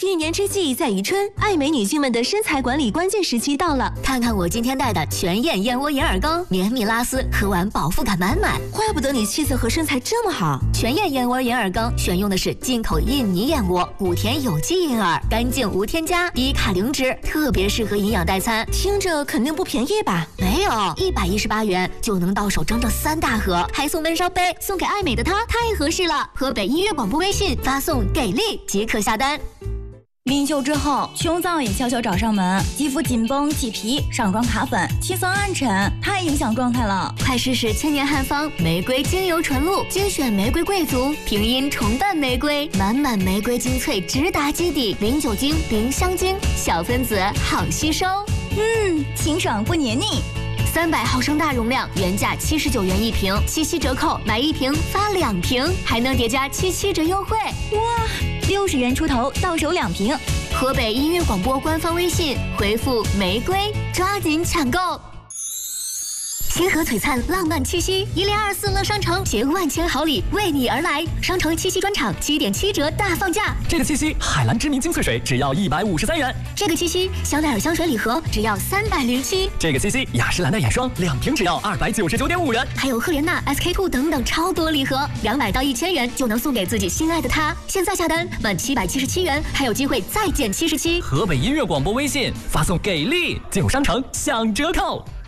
一年之计在于春，爱美女性们的身材管理关键时期到了。 看看我今天带的全燕燕窝银耳羹，绵密拉丝，喝完饱腹感满满。 怪不得你气色和身材这么好。 全燕燕窝银耳羹选用的是进口印尼燕窝，谷田有机银耳，干净无添加，低卡零脂，特别适合营养代餐。 听着肯定不便宜吧？ 没有，118元就能到手整整3大盒，还送温烧杯，送给爱美的她太合适了。河北音乐广播微信发送“给力”即可下单。 临休之后，胸燥也悄悄找上门，肌肤紧绷起皮，上妆卡粉，气色暗沉，太影响状态了。 快试试千年汉方玫瑰精油纯露，精选玫瑰贵族，平阴重瓣玫瑰，满满玫瑰精粹直达基底，零酒精，零香精，小分子好吸收。 清爽不黏腻。 300毫升大容量，原价79元一瓶，77折扣，买1瓶发2瓶，还能叠加77折优惠。 哇，60元出头到手2瓶。 河北音乐广播官方微信回复玫瑰，抓紧抢购。星河璀璨浪漫七夕，1024乐商城携万千好礼为你而来，商城七夕专场7.7折大放价。 这个七夕，海蓝知名精粹水只要153元。 这个七夕，香奈儿香水礼盒只要307。 这个七夕，雅诗兰黛眼霜2瓶只要299.5元。 还有赫莲娜、SK2 等等超多礼盒，200到1000元就能送给自己心爱的他。现在下单满777元，还有机会再减77。 河北音乐广播微信发送“给力”进入商城享折扣。